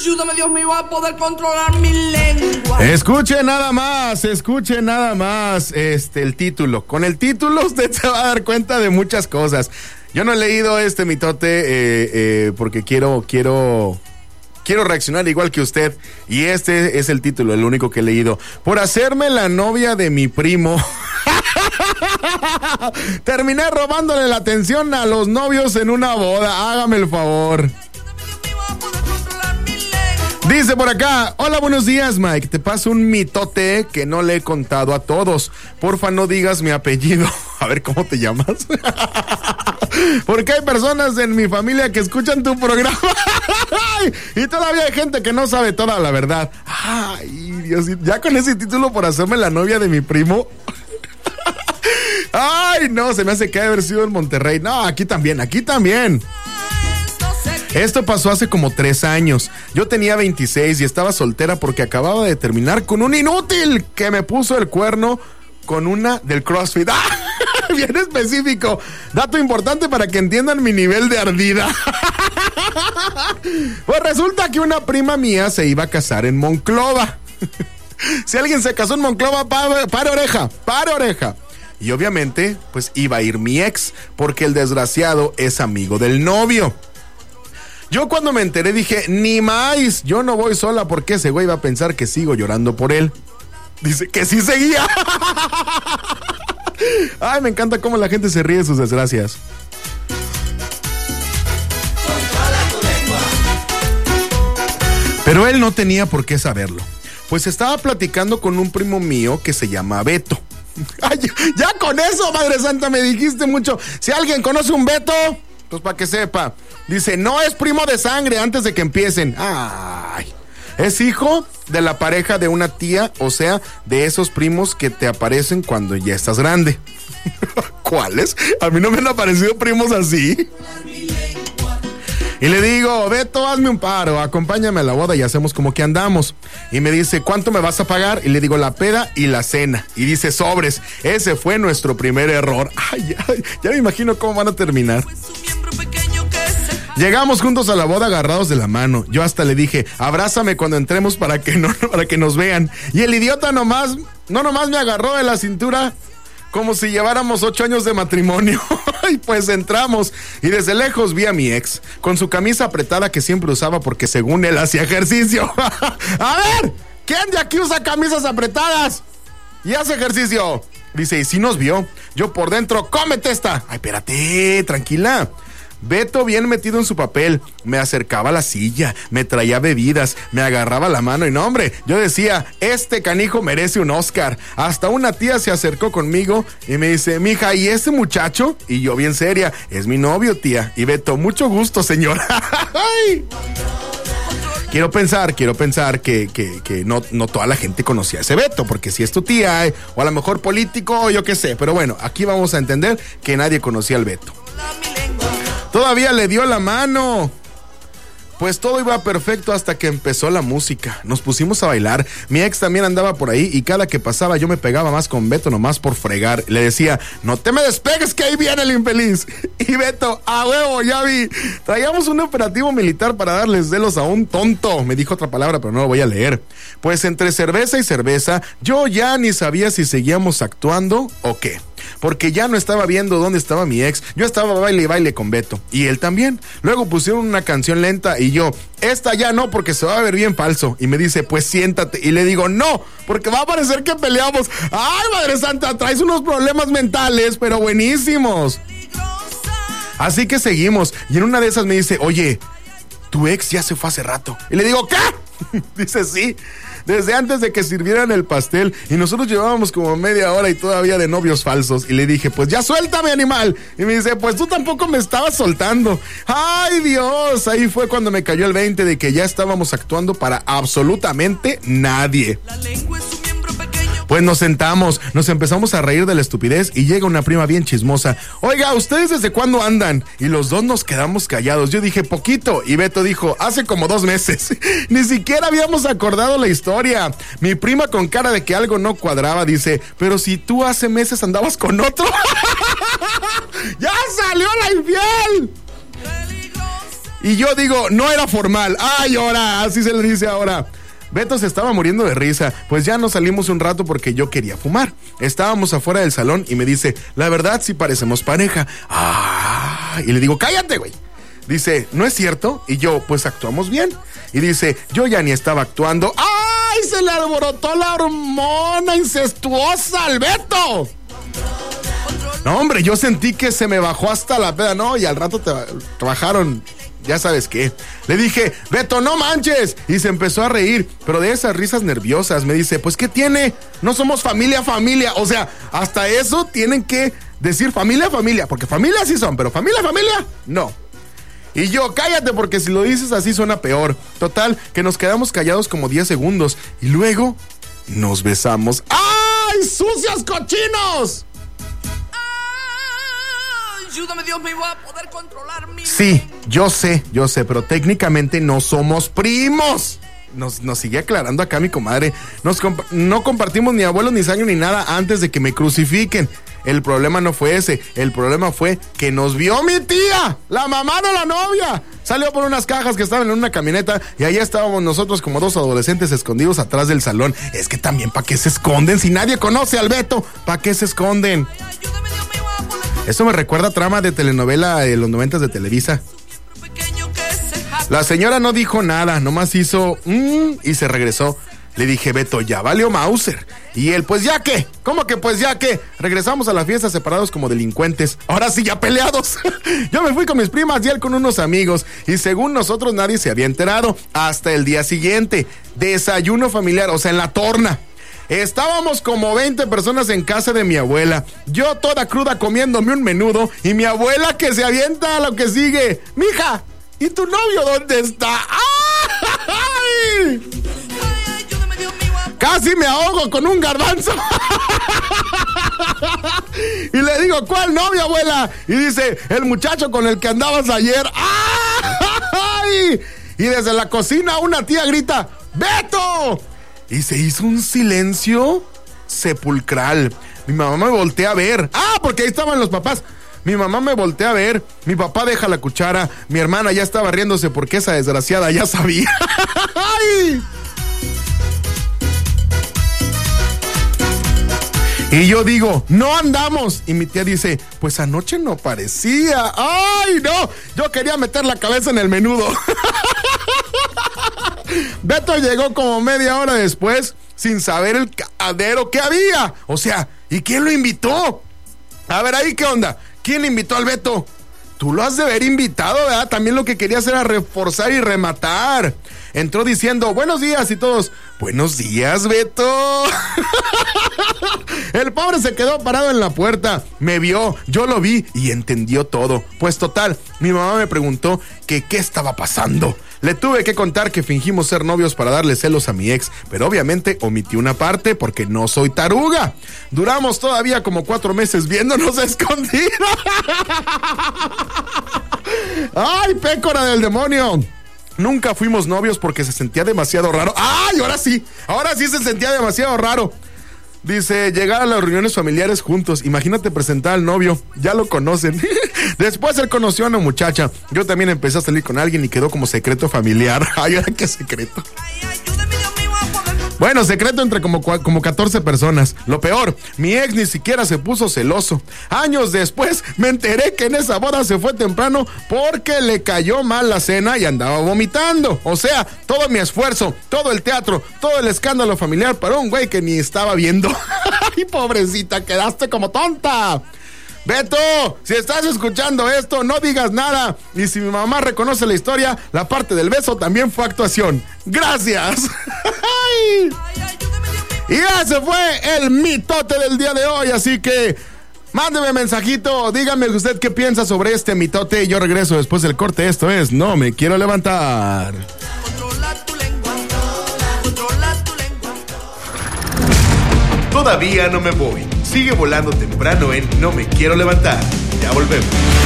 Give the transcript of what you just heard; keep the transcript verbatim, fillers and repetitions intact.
Ayúdame, Dios mío, a poder controlar mi lengua. Escuche nada más, escuche nada más este el título. Con el título usted se va a dar cuenta de muchas cosas. Yo no he leído este mitote eh, eh, porque quiero, quiero, quiero reaccionar igual que usted. Y este es el título, el único que he leído. Por hacerme la novia de mi primo. Terminé robándole la atención a los novios en una boda. Hágame el favor. Dice por acá, hola, buenos días, Mike. Te paso un mitote que no le he contado a todos. Porfa, no digas mi apellido. A ver, ¿cómo te llamas? Porque hay personas en mi familia que escuchan tu programa y todavía hay gente que no sabe toda la verdad. Ay, Dios, ya con ese título por hacerme la novia de mi primo. Ay, no, se me hace que ha de haber sido en Monterrey. No, aquí también, aquí también. Esto pasó hace como tres años. Yo tenía veintiséis y estaba soltera porque acababa de terminar con un inútil que me puso el cuerno con una del CrossFit. ¡Ah! Bien específico. Dato importante para que entiendan mi nivel de ardida. Pues resulta que una prima mía se iba a casar en Monclova. Si alguien se casó en Monclova, pare, pare oreja, pare oreja. Y obviamente, pues iba a ir mi ex, porque el desgraciado es amigo del novio. Yo cuando me enteré dije, ni más, yo no voy sola porque ese güey va a pensar que sigo llorando por él. Dice que sí seguía. Ay, me encanta cómo la gente se ríe de sus desgracias. Pero él no tenía por qué saberlo, pues estaba platicando con un primo mío que se llama Beto. Ay, ya con eso, Madre Santa, me dijiste mucho. Si alguien conoce un Beto, pues para que sepa. Dice, no es primo de sangre antes de que empiecen. Ay, es hijo de la pareja de una tía, o sea, de esos primos que te aparecen cuando ya estás grande. ¿Cuáles? A mí no me han aparecido primos así. Y le digo, Beto, hazme un paro, acompáñame a la boda y hacemos como que andamos. Y me dice, ¿cuánto me vas a pagar? Y le digo, la peda y la cena. Y dice, sobres, ese fue nuestro primer error. Ay, ay, ya me imagino cómo van a terminar. Llegamos juntos a la boda agarrados de la mano. Yo hasta le dije, abrázame cuando entremos para que no, para que nos vean. Y el idiota nomás, no nomás me agarró de la cintura como si lleváramos ocho años de matrimonio. Y pues entramos y desde lejos vi a mi ex con su camisa apretada que siempre usaba porque según él hacía ejercicio. A ver, ¿quién de aquí usa camisas apretadas y hace ejercicio? Dice, y si nos vio, yo por dentro, cómete esta. Ay, espérate, tranquila. Beto bien metido en su papel, me acercaba a la silla, me traía bebidas, me agarraba la mano y no, hombre, yo decía, este canijo merece un Oscar. Hasta una tía se acercó conmigo y me dice, mija, ¿y ese muchacho? Y yo bien seria, es mi novio, tía. Y Beto, mucho gusto, señora. Quiero pensar, quiero pensar que, que, que no, no toda la gente conocía a ese Beto, porque si es tu tía, eh, o a lo mejor político, o yo qué sé, pero bueno, aquí vamos a entender que nadie conocía al Beto. Todavía le dio la mano. Pues todo iba perfecto hasta que empezó la música. Nos pusimos a bailar. Mi ex también andaba por ahí y cada que pasaba yo me pegaba más con Beto nomás por fregar. Le decía, no te me despegues que ahí viene el infeliz. Y Beto, a huevo, ya vi. Traíamos un operativo militar para darles celos a un tonto. Me dijo otra palabra, pero no lo voy a leer. Pues entre cerveza y cerveza, yo ya ni sabía si seguíamos actuando o qué. Porque ya no estaba viendo dónde estaba mi ex. Yo estaba baile y baile con Beto. Y él también. Luego pusieron una canción lenta y yo, esta ya no porque se va a ver bien falso. Y me dice, pues siéntate. Y le digo, no, porque va a parecer que peleamos. Ay, Madre Santa, traes unos problemas mentales, pero buenísimos. Así que seguimos. Y en una de esas me dice, oye, tu ex ya se fue hace rato. Y le digo, ¿qué? Dice, sí. Desde antes de que sirvieran el pastel y nosotros llevábamos como media hora y todavía de novios falsos. Y le dije, pues ya suéltame, animal. Y me dice, pues tú tampoco me estabas soltando. ¡Ay, Dios! Ahí fue cuando me cayó el veinte de que ya estábamos actuando para absolutamente nadie. La lengua es un miembro pequeño. Pues nos sentamos, nos empezamos a reír de la estupidez y llega una prima bien chismosa. Oiga, ¿ustedes desde cuándo andan? Y los dos nos quedamos callados. Yo dije, poquito. Y Beto dijo, hace como dos meses. Ni siquiera habíamos acordado la historia. Mi prima con cara de que algo no cuadraba dice, pero si tú hace meses andabas con otro. ¡Ya salió la infiel! Y yo digo, no era formal. Ay, ahora, así se le dice ahora. Beto se estaba muriendo de risa, pues ya nos salimos un rato porque yo quería fumar. Estábamos afuera del salón y me dice, la verdad sí parecemos pareja. Ah, y le digo, cállate, güey. Dice, ¿no es cierto? Y yo, pues actuamos bien. Y dice, yo ya ni estaba actuando. ¡Ay! Se le alborotó la hormona incestuosa al Beto. No, hombre, yo sentí que se me bajó hasta la peda, ¿no? Y al rato te, te bajaron, ya sabes qué. Le dije, Beto, no manches. Y se empezó a reír, pero de esas risas nerviosas. Me dice, pues, ¿qué tiene? No somos familia, familia. O sea, hasta eso tienen que decir familia, familia. Porque familia sí son, pero familia, familia, no. Y yo, cállate, porque si lo dices así suena peor. Total, que nos quedamos callados como diez segundos. Y luego, nos besamos. ¡Ay, sucios cochinos! Ayúdame, Dios mío, a poder controlar mi... Sí, yo sé, yo sé, pero técnicamente no somos primos. Nos, nos sigue aclarando acá mi comadre. Nos comp- no compartimos ni abuelos ni sangre ni nada antes de que me crucifiquen. El problema no fue ese, el problema fue que nos vio mi tía, la mamá de la novia. Salió por unas cajas que estaban en una camioneta y ahí estábamos nosotros como dos adolescentes escondidos atrás del salón. Es que también, ¿para qué se esconden? Si nadie conoce al Beto, ¿para qué se esconden? Eso me recuerda a trama de telenovela de los noventas de Televisa. La señora no dijo nada, nomás hizo mmm y se regresó. Le dije, Beto, ya valió Mauser. Y él, pues ya qué, ¿cómo que pues ya qué? Regresamos a la fiesta separados como delincuentes. Ahora sí, ya peleados. Yo me fui con mis primas y él con unos amigos. Y según nosotros nadie se había enterado. Hasta el día siguiente, desayuno familiar, o sea, en la torna. Estábamos como veinte personas en casa de mi abuela. Yo toda cruda comiéndome un menudo. Y mi abuela que se avienta a lo que sigue. Mija, ¿y tu novio dónde está? ¡Ay! Casi me ahogo con un garbanzo. Y le digo, ¿cuál novio, abuela? Y dice, el muchacho con el que andabas ayer. ¡Ay! Y desde la cocina una tía grita, ¡Beto! Y se hizo un silencio sepulcral. Mi mamá me voltea a ver. ¡Ah! Porque ahí estaban los papás. Mi mamá me voltea a ver. Mi papá deja la cuchara. Mi hermana ya estaba riéndose porque esa desgraciada ya sabía. ¡Ay! Y yo digo, no andamos. Y mi tía dice, pues anoche no parecía. ¡Ay, no! Yo quería meter la cabeza en el menudo. Beto llegó como media hora después sin saber el cagadero que había. O sea, ¿y quién lo invitó? A ver, ahí, ¿qué onda? ¿Quién invitó al Beto? Tú lo has de haber invitado, ¿verdad? También lo que querías era reforzar y rematar. Entró diciendo, buenos días, y todos, buenos días, Beto. El pobre se quedó parado en la puerta. Me vio, yo lo vi y entendió todo. Pues total, mi mamá me preguntó que qué estaba pasando. Le tuve que contar que fingimos ser novios para darle celos a mi ex, pero obviamente omití una parte porque no soy taruga. Duramos todavía como cuatro meses viéndonos escondidos. ¡Ay, pécora del demonio! Nunca fuimos novios porque se sentía demasiado raro. ¡Ay, ahora sí! Ahora sí se sentía demasiado raro. Dice, llegar a las reuniones familiares juntos. Imagínate presentar al novio. Ya lo conocen. Después él conoció a una muchacha. Yo también empecé a salir con alguien y quedó como secreto familiar. Ay, ¿ahora qué secreto? Bueno, secreto entre como, como catorce personas. Lo peor, mi ex ni siquiera se puso celoso. Años después me enteré que en esa boda se fue temprano porque le cayó mal la cena y andaba vomitando. O sea, todo mi esfuerzo, todo el teatro, todo el escándalo familiar para un güey que ni estaba viendo. Ay, pobrecita, quedaste como tonta. Beto, si estás escuchando esto, no digas nada. Y si mi mamá reconoce la historia, la parte del beso también fue actuación. Gracias. Y ese fue el mitote del día de hoy. Así que mándeme mensajito, dígame usted qué piensa sobre este mitote. Y yo regreso después del corte. Esto es No Me Quiero Levantar. Controla tu lengua, controla tu lengua. Todavía no me voy. Sigue volando temprano en No Me Quiero Levantar. Ya volvemos.